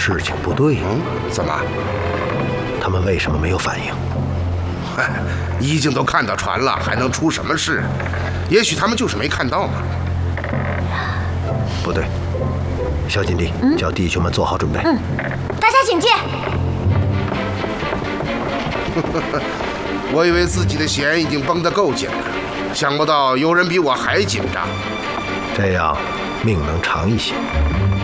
事情不对。 怎么？ 他们为什么没有反应？ 嗨，已经都看到船了，还能出什么事？也许他们就是没看到嘛。 不对，小金弟，叫弟兄们做好准备。 大侠请进。 我以为自己的弦已经绷得够紧了，想不到有人比我还紧张。 这样命能长一些。